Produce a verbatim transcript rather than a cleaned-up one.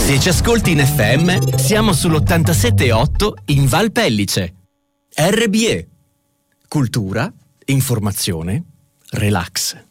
Se ci ascolti in F M, siamo sull'ottantasette virgola otto in Val Pellice. R B E. Cultura, informazione, relax.